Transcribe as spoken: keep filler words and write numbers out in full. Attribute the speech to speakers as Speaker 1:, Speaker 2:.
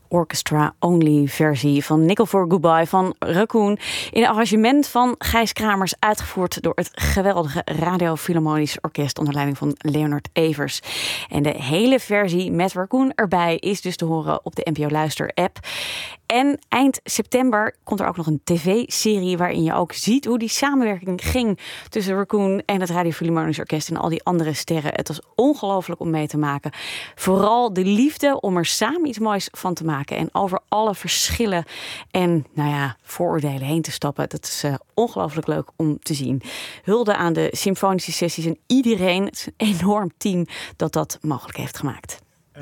Speaker 1: orchestra-only versie van Nickel for Goodbye van Raccoon. In een arrangement van Gijs Kramers, uitgevoerd door het geweldige Radio Philharmonisch Orkest onder leiding van Leonard Evers. En de hele versie met Raccoon erbij is dus te horen op de N P O Luister app. En eind september komt er ook nog een tv-serie waarin je ook ziet hoe die samenwerking ging tussen Raccoon en het Radio Philharmonisch Orkest en al die andere sterren. Het was ongelooflijk om mee te maken. Vooral de liefde om er samen iets moois van te maken en over alle verschillen en nou ja, vooroordelen heen te stappen. Dat is uh, ongelooflijk leuk om te zien. Hulde aan de symfonische sessies en iedereen. Het is een enorm team dat dat mogelijk heeft gemaakt.